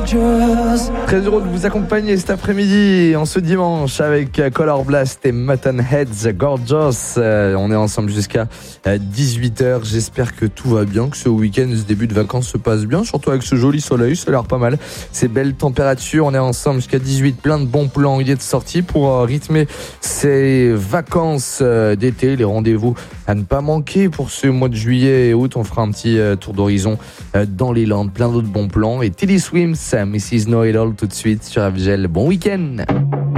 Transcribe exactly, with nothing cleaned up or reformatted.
Très heureux de vous accompagner cet après-midi, en ce dimanche, avec Color Blast et Mutton Heads Gorgeous. Euh, on est ensemble jusqu'à dix-huit heures. J'espère que tout va bien, que ce week-end, ce début de vacances se passe bien, surtout avec ce joli soleil, ça a l'air pas mal. Ces belles températures, on est ensemble jusqu'à dix-huit, plein de bons plans idées de sortie pour euh, rythmer ces vacances euh, d'été, les rendez-vous à ne pas manquer pour ce mois de juillet et août. On fera un petit euh, tour d'horizon euh, dans les Landes, plein d'autres bons plans. Et Tilly Swims, Missus Know It All tout de suite sur F G L. Bon week-end.